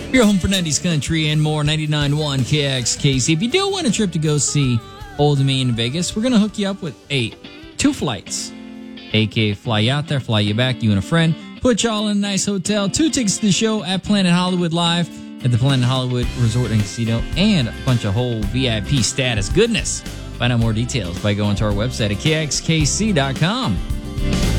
Your home for 90s country and more, 99.1 KXKC. If you do want a trip to go see Old Dominion in Vegas, we're going to hook you up with 2 flights. AK fly you out there, fly you back, you and a friend, put y'all in a nice hotel, 2 tickets to the show at Planet Hollywood Live at the Planet Hollywood Resort and Casino, and a bunch of whole VIP status goodness. Find out more details by going to our website at kxkc.com.